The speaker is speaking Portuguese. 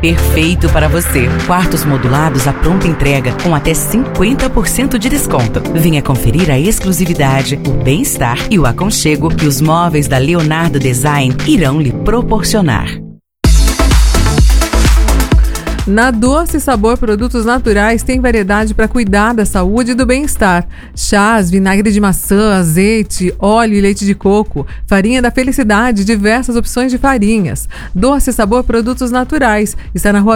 perfeito para você. Quartos modulados à pronta entrega com até 50% de desconto. Venha conferir a exclusividade, o bem-estar e o aconchego que os móveis da Leonardo Design irão lhe proporcionar. Na Doce Sabor Produtos Naturais tem variedade para cuidar da saúde e do bem-estar. Chás, vinagre de maçã, azeite, óleo e leite de coco, farinha da felicidade, diversas opções de farinhas. Doce Sabor Produtos Naturais está na Rua